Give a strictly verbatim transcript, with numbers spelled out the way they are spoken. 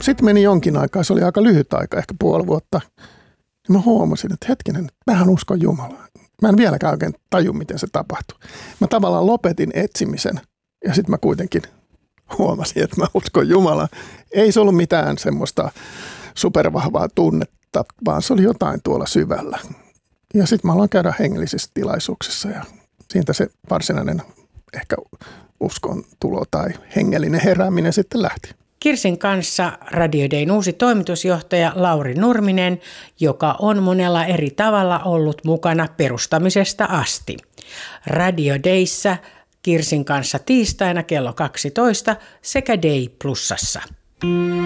sitten meni jonkin aikaa, se oli aika lyhyt aika, ehkä puoli vuotta. Ja mä huomasin, että hetkinen, mähän uskon Jumalaa. Mä en vieläkään oikein taju, miten se tapahtui. Mä tavallaan lopetin etsimisen ja sitten mä kuitenkin huomasin, että mä uskon Jumalaa. Ei se ollut mitään semmoista supervahvaa tunnetta, vaan se oli jotain tuolla syvällä. Ja sitten mä aloin käydä hengellisissä tilaisuuksissa ja siitä se varsinainen ehkä uskon tulo tai hengellinen herääminen sitten lähti. Kirsin kanssa Radio Dayn uusi toimitusjohtaja Lauri Nurminen, joka on monella eri tavalla ollut mukana perustamisesta asti. Radio Dayssä Kirsin kanssa tiistaina kello kaksitoista sekä Day Plusassa.